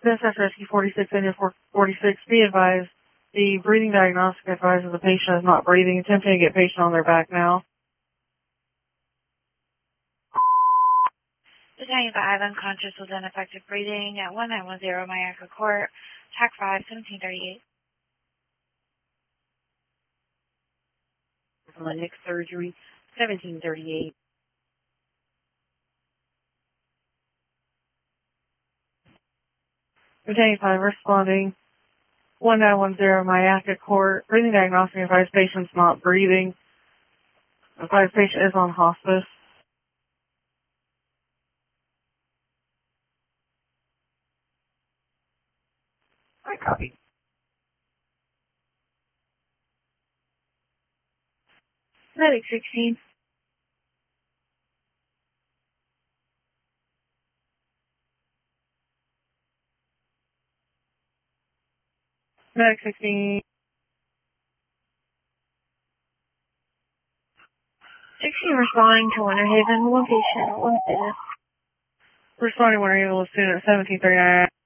Dispatch Rescue 46, India 46, be advised, the breathing diagnostic advises the patient is not breathing. Attempting to get patient on their back now. Detaining 5, unconscious with ineffective breathing at 1910 Myakka Court, TAC 5, 1738. Neck surgery, 1738. Detaining 5, responding. 1910 Myakka Court, breathing diagnostic advised patient's not breathing. Advised patient is on hospice. I copy. Medic 16. Medic 16. 16 responding to Winter Haven, one patient, one visit. Responding Winter Haven, student 1739.